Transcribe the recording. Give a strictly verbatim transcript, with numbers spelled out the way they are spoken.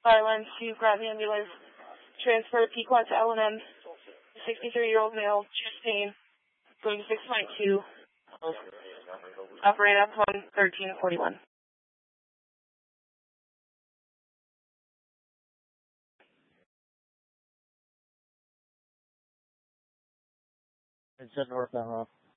Fire line to grab the ambulance. Transfer Pequot to L and M. sixty-three-year-old male, chest pain, going to six point two. Operate up on thirteen forty-one. It's a northbound off.